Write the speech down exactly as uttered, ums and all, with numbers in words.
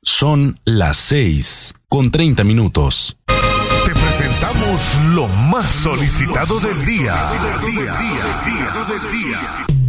Son las seis con treinta minutos. Te presentamos lo más solicitado del día.